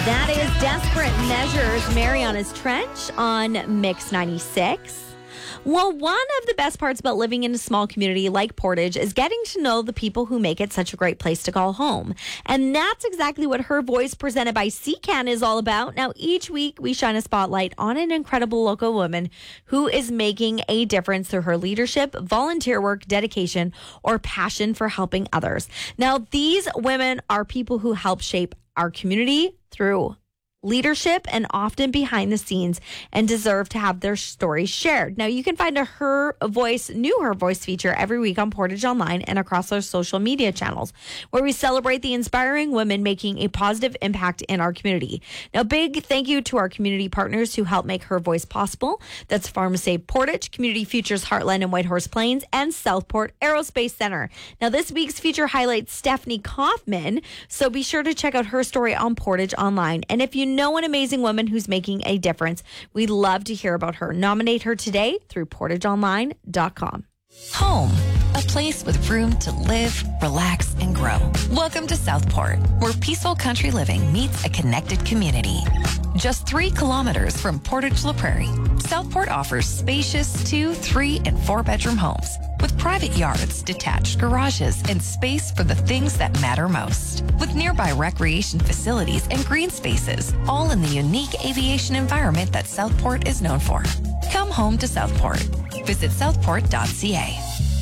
That is Desperate Measures, Mariana's Trench on Mix 96. Well, one of the best parts about living in a small community like Portage is getting to know the people who make it such a great place to call home. And that's exactly what Her Voice, presented by CCAN, is all about. Now, each week we shine a spotlight on an incredible local woman who is making a difference through her leadership, volunteer work, dedication, or passion for helping others. Now, these women are people who help shape our community through leadership and often behind the scenes, and deserve to have their stories shared. Now, you can find a Her Voice feature every week on Portage Online and across our social media channels, where we celebrate the inspiring women making a positive impact in our community. Now, big thank you to our community partners who help make Her Voice possible. That's Farm Save Portage, Community Futures Heartland and Whitehorse Plains, and Southport Aerospace Center. Now, this week's feature highlights Stephanie Kaufman, so be sure to check out her story on Portage Online. And if you know an amazing woman who's making a difference, we'd love to hear about her. Nominate her today through portageonline.com. Home, a place with room to live, relax, and grow. Welcome to Southport, where peaceful country living meets a connected community. Just 3 kilometers from Portage La Prairie, Southport offers spacious 2, 3, and 4-bedroom homes with private yards, detached garages, and space for the things that matter most. With nearby recreation facilities and green spaces, all in the unique aviation environment that Southport is known for. Come home to Southport. Visit southport.ca.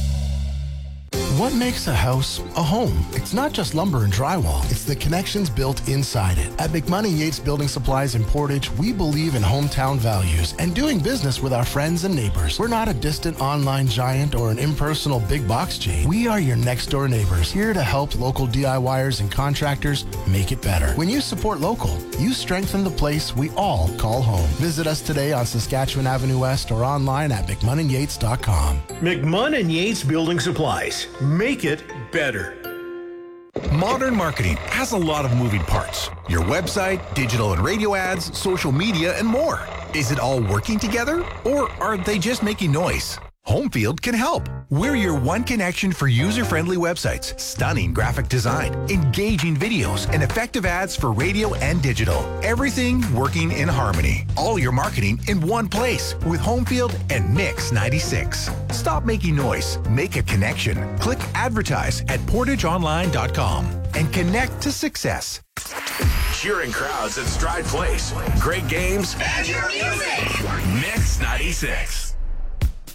What makes a house a home? It's not just lumber and drywall. It's the connections built inside it. At McMoney Yates Building Supplies in Portage, we believe in hometown values and doing business with our friends and neighbors. We're not a distant online giant or an impersonal big box chain. We are your next door neighbors, here to help local DIYers and contractors make it better. When you support local, you strengthen the place we all call home. Visit us today on Saskatchewan Avenue West or online at McMoneyYates.com. McMoney Yates Building Supplies. Make it better. Modern marketing has a lot of moving parts. Your website, digital and radio ads, social media, and more. Is it all working together, or are they just making noise? Homefield can help. We're your one connection for user-friendly websites, stunning graphic design, engaging videos, and effective ads for radio and digital. Everything working in harmony. All your marketing in one place with Homefield and Mix 96. Stop making noise. Make a connection. Click advertise at portageonline.com and connect to success. Cheering crowds at Stride Place. Great games and your music. Mix 96.